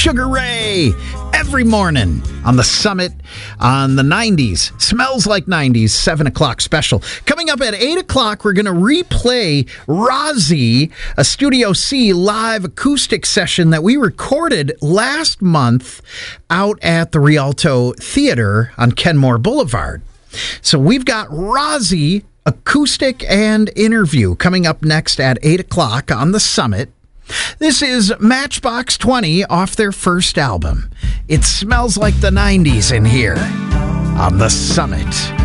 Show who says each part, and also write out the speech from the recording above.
Speaker 1: Sugar Ray, every morning on the Summit on the 90s. Smells Like 90s, 7 o'clock special. Coming up at 8 o'clock, we're going to replay Rozzy, a Studio C live acoustic session that we recorded last month out at the Rialto Theater on Kenmore Boulevard. So we've got Rozzy, acoustic and interview coming up next at 8 o'clock on the Summit. This is Matchbox 20 off their first album. It smells like the 90s in here on the Summit.